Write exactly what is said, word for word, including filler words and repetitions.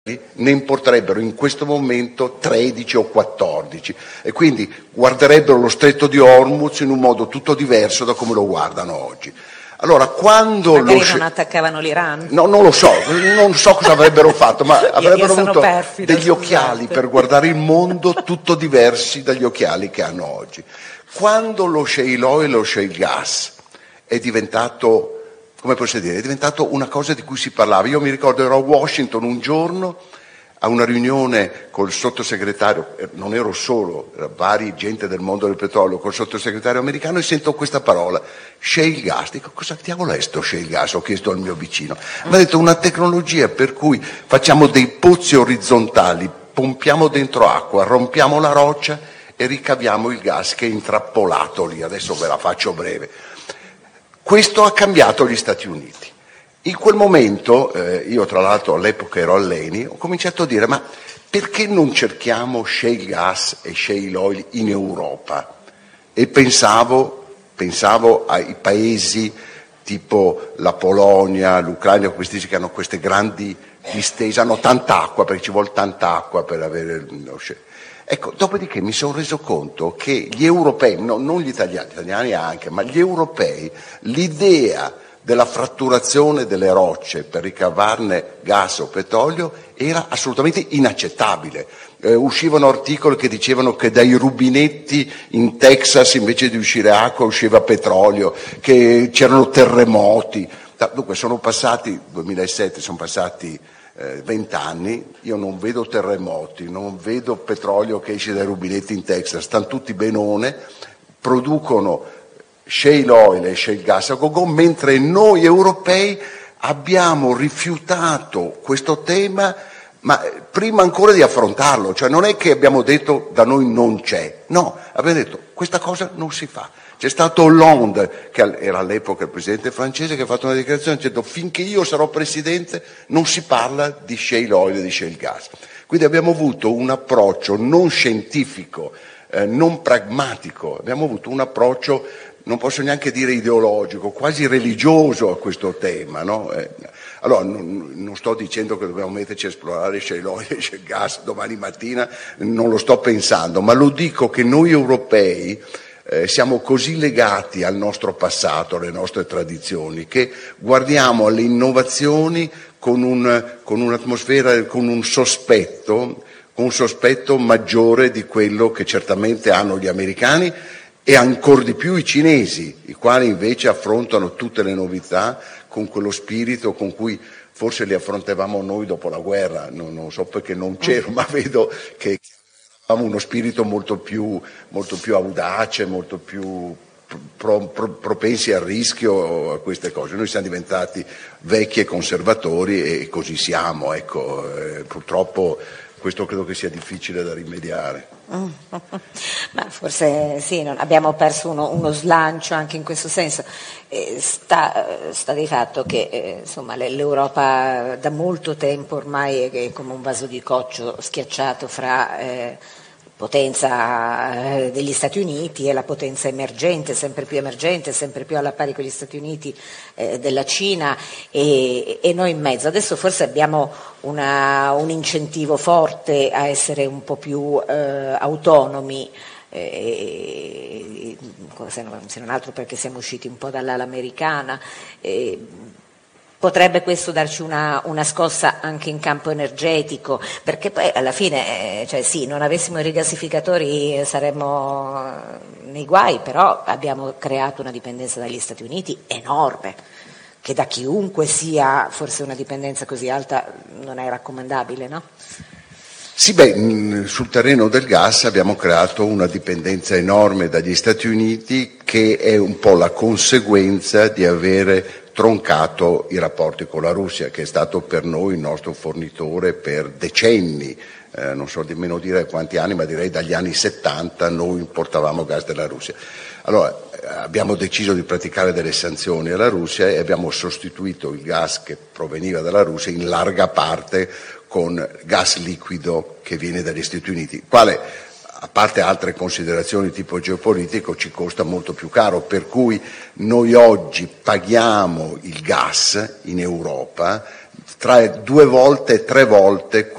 ne importerebbero in questo momento tredici o quattordici e quindi guarderebbero lo stretto di Hormuz in un modo tutto diverso da come lo guardano oggi. Allora, quando Magari lo non attaccavano l'Iran? No, non lo so, non so cosa avrebbero fatto, ma avrebbero io avuto perfida, degli occhiali per guardare il mondo tutto diversi dagli occhiali che hanno oggi. Quando lo shale oil e lo shale gas è diventato, come posso dire, è diventato una cosa di cui si parlava. Io mi ricordo ero a Washington un giorno a una riunione col sottosegretario, non ero solo, era vari gente del mondo del petrolio, col sottosegretario americano e sento questa parola, shale gas. Dico, cosa diavolo è sto shale gas? Ho chiesto al mio vicino. Mi ha detto una tecnologia per cui facciamo dei pozzi orizzontali, pompiamo dentro acqua, rompiamo la roccia e ricaviamo il gas che è intrappolato lì. Adesso ve la faccio breve. Questo ha cambiato gli Stati Uniti. In quel momento, eh, io tra l'altro all'epoca ero all'Eni, ho cominciato a dire ma perché non cerchiamo shale gas e shale oil in Europa? E pensavo, pensavo ai paesi tipo la Polonia, l'Ucraina, questi che hanno queste grandi distese, hanno tanta acqua, perché ci vuole tanta acqua per avere lo shale. Ecco, dopodiché mi sono reso conto che gli europei, no, non gli italiani, gli italiani anche, ma gli europei, l'idea della fratturazione delle rocce per ricavarne gas o petrolio era assolutamente inaccettabile. Eh, uscivano articoli che dicevano che dai rubinetti in Texas invece di uscire acqua usciva petrolio, che c'erano terremoti. Dunque sono passati, duemilasette, sono passati vent'anni, io non vedo terremoti, non vedo petrolio che esce dai rubinetti in Texas, stanno tutti benone, producono shale oil e shale gas a go-go, mentre noi europei abbiamo rifiutato questo tema, ma prima ancora di affrontarlo, cioè non è che abbiamo detto da noi non c'è, no, abbiamo detto questa cosa non si fa. C'è stato Hollande, che era all'epoca il presidente francese, che ha fatto una dichiarazione dicendo finché io sarò presidente non si parla di shale oil e di shale gas. Quindi abbiamo avuto un approccio non scientifico, eh, non pragmatico, abbiamo avuto un approccio, non posso neanche dire ideologico, quasi religioso a questo tema, no? Eh, allora, non, non sto dicendo che dobbiamo metterci a esplorare shale oil e shale gas domani mattina, non lo sto pensando, ma lo dico che noi europei Eh, siamo così legati al nostro passato, alle nostre tradizioni, che guardiamo alle innovazioni con, un, con un'atmosfera, con un sospetto, con un sospetto maggiore di quello che certamente hanno gli americani e ancor di più i cinesi, i quali invece affrontano tutte le novità con quello spirito con cui forse le affrontavamo noi dopo la guerra. Non, non so perché non c'ero, ma vedo che uno spirito molto più, molto più audace, molto più pro, pro, propensi al rischio, a queste cose. Noi siamo diventati vecchi e conservatori e così siamo, ecco. Eh, purtroppo questo credo che sia difficile da rimediare. Ma forse sì, non, abbiamo perso uno, uno slancio anche in questo senso. Eh, sta, sta di fatto che eh, insomma, l'Europa da molto tempo ormai è come un vaso di coccio schiacciato fra eh, potenza eh, degli Stati Uniti e la potenza emergente, sempre più emergente, sempre più alla pari con gli Stati Uniti eh, della Cina e, e noi in mezzo. Adesso forse abbiamo una, un incentivo forte a essere un po' più eh, autonomi, eh, se, non, se non altro perché siamo usciti un po' dall'ala americana. Eh, Potrebbe questo darci una, una scossa anche in campo energetico, perché poi alla fine, eh, cioè sì, non avessimo i rigassificatori saremmo nei guai, però abbiamo creato una dipendenza dagli Stati Uniti enorme, che da chiunque sia forse una dipendenza così alta non è raccomandabile, no? Sì, beh, sul terreno del gas abbiamo creato una dipendenza enorme dagli Stati Uniti che è un po' la conseguenza di avere troncato i rapporti con la Russia, che è stato per noi il nostro fornitore per decenni, eh, non so nemmeno dire quanti anni, ma direi dagli anni settanta noi importavamo gas dalla Russia. Allora abbiamo deciso di praticare delle sanzioni alla Russia e abbiamo sostituito il gas che proveniva dalla Russia in larga parte con gas liquido che viene dagli Stati Uniti, quale a parte altre considerazioni tipo geopolitico ci costa molto più caro, per cui noi oggi paghiamo il gas in Europa tra due volte e tre volte